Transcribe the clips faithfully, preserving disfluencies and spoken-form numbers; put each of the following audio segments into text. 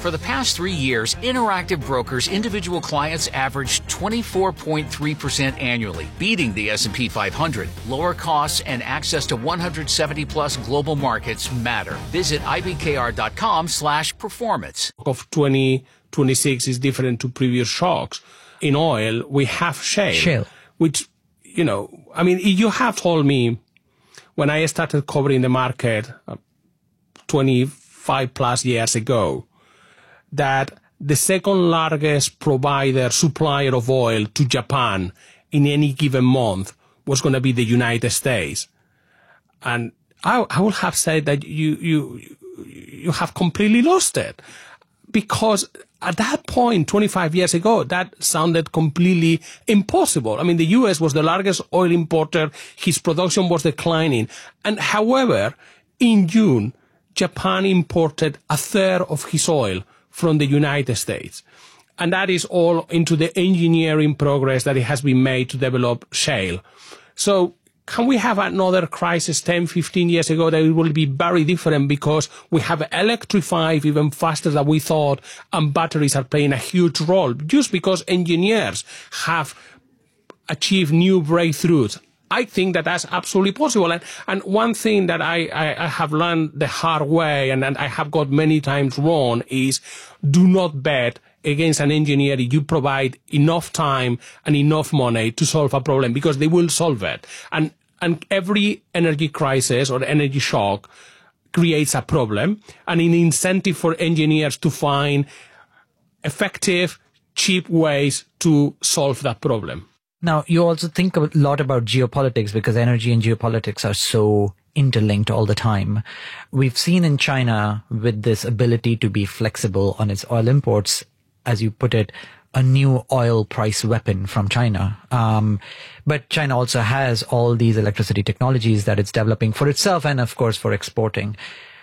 For the past three years, Interactive Brokers individual clients averaged twenty-four point three percent annually, beating the S and P five hundred. Lower costs and access to one hundred seventy plus global markets matter. Visit I B K R dot com slash performance. Of twenty twenty-six is different to previous shocks. In oil, we have shale. Shale. Which, you know, I mean, you have told me when I started covering the market uh, twenty-five plus years ago, that the second largest provider, supplier of oil to Japan in any given month was going to be the United States. And I, I would have said that you, you, you have completely lost it. Because at that point, twenty-five years ago, that sounded completely impossible. I mean, the U S was the largest oil importer. His production was declining. And however, in June, Japan imported a third of his oil from the United States. And that is all into the engineering progress that it has been made to develop shale. So can we have another crisis ten, fifteen years ago that it will be very different because we have electrified even faster than we thought, and batteries are playing a huge role just because engineers have achieved new breakthroughs? I think that that's absolutely possible. And, and one thing that I, I, I have learned the hard way, and, and I have got many times wrong, is do not bet against an engineer if you provide enough time and enough money to solve a problem, because they will solve it. And, and every energy crisis or energy shock creates a problem and an incentive for engineers to find effective, cheap ways to solve that problem. Now, you also think a lot about geopolitics because energy and geopolitics are so interlinked all the time. We've seen in China, with this ability to be flexible on its oil imports, as you put it, a new oil price weapon from China. Um, but China also has all these electricity technologies that it's developing for itself and, of course, for exporting.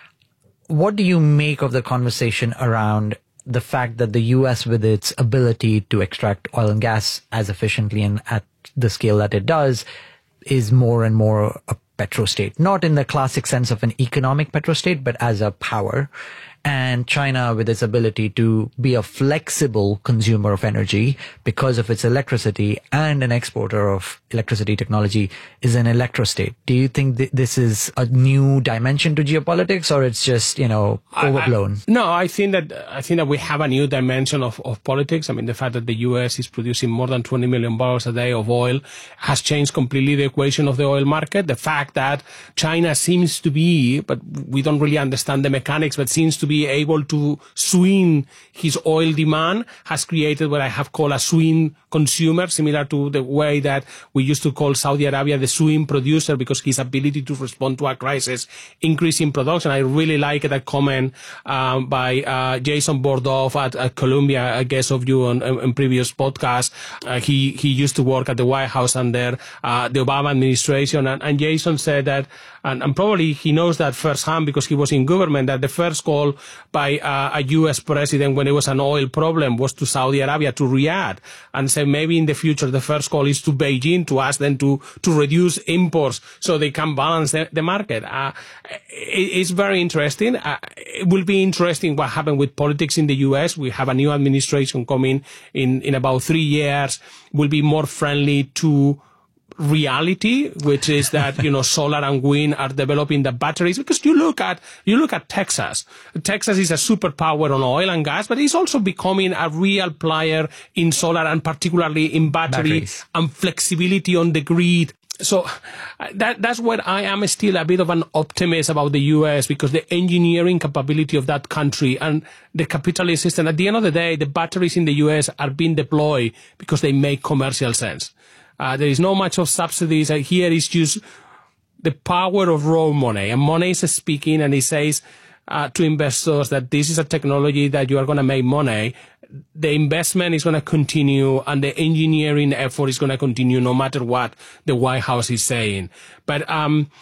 What do you make of the conversation around the fact that the U S, with its ability to extract oil and gas as efficiently and at the scale that it does, is more and more a petrostate? Not in the classic sense of an economic petrostate, but as a power. And China, with its ability to be a flexible consumer of energy because of its electricity and an exporter of electricity technology, is an electrostate. Do you think th- this is a new dimension to geopolitics, or it's just, you know, overblown? I, I, no, I think that I think that we have a new dimension of, of politics. I mean, the fact that the U S is producing more than twenty million barrels a day of oil has changed completely the equation of the oil market. The fact that China seems to be, but we don't really understand the mechanics, but seems to be be able to swing his oil demand has created what I have called a swing consumer, similar to the way that we used to call Saudi Arabia the swing producer, because his ability to respond to a crisis increase in production. I really like that comment um, by uh, Jason Bordoff at, at Columbia, a guest of you on, on previous podcasts. Uh, he, he used to work at the White House under uh, the Obama administration, and, and Jason said that, and, and probably he knows that firsthand because he was in government, that the first call by uh, a U S president when it was an oil problem was to Saudi Arabia, to Riyadh, and said maybe in the future the first call is to Beijing to ask them to, to reduce imports so they can balance the, the market. Uh, it, it's very interesting. Uh, it will be interesting what happened with politics in the U S. We have a new administration coming in, in about three years, will be more friendly to reality, which is that, you know, solar and wind are developing the batteries. Because you look at, you look at Texas. Texas is a superpower on oil and gas, but it's also becoming a real player in solar and particularly in battery Batteries. and flexibility on the grid. So that, that's where I am still a bit of an optimist about the U S, because the engineering capability of that country and the capitalist system, at the end of the day, the batteries in the U S are being deployed because they make commercial sense. Uh, there is not much of subsidies. Uh, here is just the power of raw money. And money is speaking, and it says uh, to investors that this is a technology that you are going to make money. The investment is going to continue, and the engineering effort is going to continue no matter what the White House is saying. But um,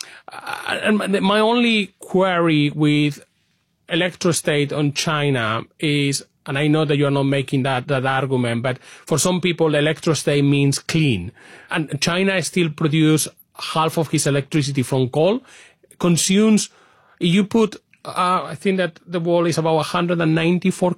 and my only query with electrostate on China is, and I know that you are not making that, that argument, but for some people, electrostate means clean. And China still produces half of his electricity from coal, consumes, you put, uh, I think that the wall is about one hundred ninety-four